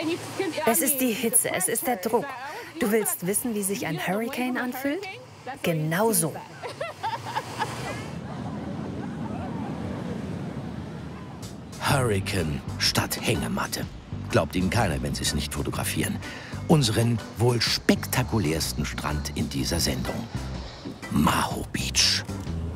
Es ist die Hitze, es ist der Druck. Du willst wissen, wie sich ein Hurricane anfühlt? Genauso. Hurricane statt Hängematte. Glaubt Ihnen keiner, wenn Sie es nicht fotografieren. Unseren wohl spektakulärsten Strand in dieser Sendung. Maho Beach.